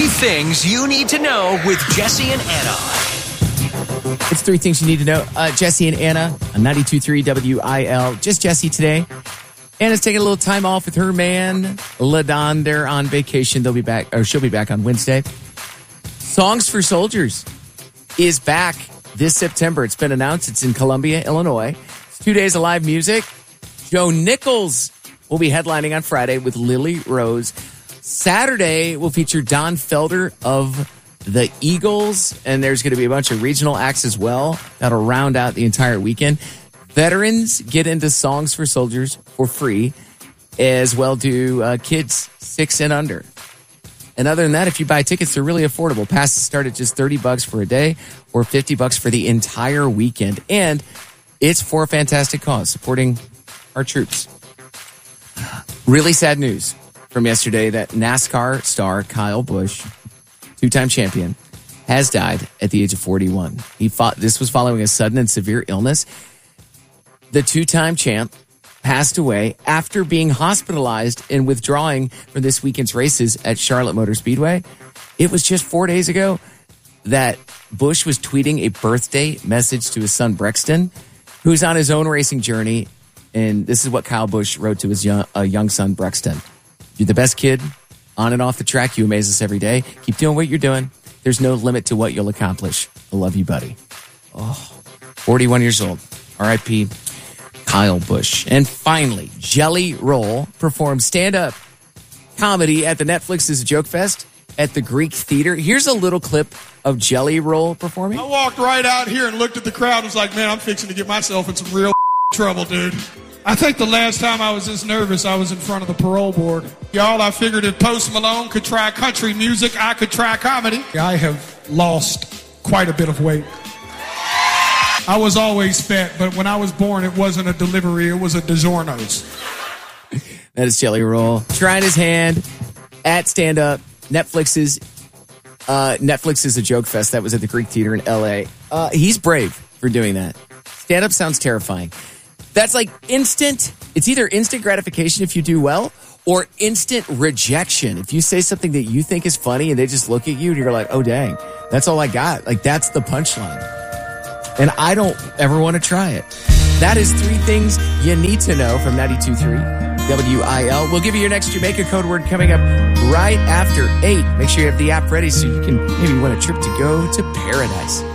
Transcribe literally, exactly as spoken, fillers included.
Three things you need to know with Jesse and Anna. It's three things you need to know. Uh, Jesse and Anna on ninety-two point three W I L. Just Jesse today. Anna's taking a little time off with her man, LaDon. They're on vacation. They'll be back, or she'll be back on Wednesday. Songs for Soldiers is back this September. It's been announced. It's in Columbia, Illinois. It's two days of live music. Joe Nichols will be headlining on Friday with Lily Rose. Saturday will feature Don Felder of the Eagles, and there's going to be a bunch of regional acts as well that'll round out the entire weekend. Veterans get into Songs for Soldiers for free, as well do uh, kids six and under. And other than that, if you buy tickets, they're really affordable. Passes start at just thirty bucks for a day or fifty bucks for the entire weekend. And it's for a fantastic cause, supporting our troops. Really sad news from yesterday that NASCAR star Kyle Busch, two-time champion, has died at the age of forty-one. He fought, this was following a sudden and severe illness. The two-time champ passed away after being hospitalized and withdrawing from this weekend's races at Charlotte Motor Speedway. It was just four days ago that Busch was tweeting a birthday message to his son Brexton, who's on his own racing journey. And this is what Kyle Busch wrote to his young, uh, young son Brexton. You're the best kid on and off the track. You amaze us every day. Keep doing what you're doing. There's no limit to what you'll accomplish. I love you, buddy. Oh, forty-one years old. R I P Kyle Busch. And finally, Jelly Roll performed stand-up comedy at the Netflix's Joke Fest at the Greek Theater. Here's a little clip of Jelly Roll performing. I walked right out here and looked at the crowd and was like, man, I'm fixing to get myself in some real trouble, dude. I think the last time I was this nervous, I was in front of the parole board. Y'all, I figured if Post Malone could try country music, I could try comedy. I have lost quite a bit of weight. I was always fat, but when I was born, it wasn't a delivery, it was a DiGiorno's. That is Jelly Roll trying his hand at stand-up. Netflix's uh, Netflix is a Joke Fest. That was at the Greek Theater in L A. Uh, he's brave for doing that. Stand-up sounds terrifying. That's like instant. It's either instant gratification if you do well, or instant rejection. If you say something that you think is funny and they just look at you and you're like, oh, dang, that's all I got. Like, that's the punchline. And I don't ever want to try it. That is three things you need to know from ninety-two point three W I L. We'll give you your next Jamaica code word coming up right after eight. Make sure you have the app ready so you can maybe win a trip to go to paradise.